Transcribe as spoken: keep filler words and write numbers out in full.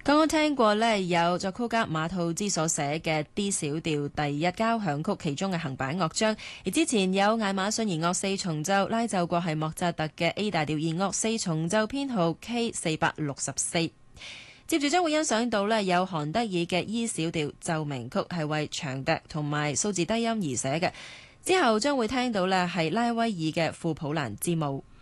剛剛聽過呢，有作曲家馬兔茲所寫嘅 D 小調第一交響曲其中嘅行板樂章，而之前有艾馬遜弦樂四重奏拉奏過係莫扎特嘅 A 大調弦樂四重奏編號 K 四百六十四。接住將會欣賞到呢，有韓德爾嘅 E 小調奏鳴曲，係為長笛同埋數字低音而寫嘅。之後將會聽到呢係拉威爾嘅庫普蘭之舞。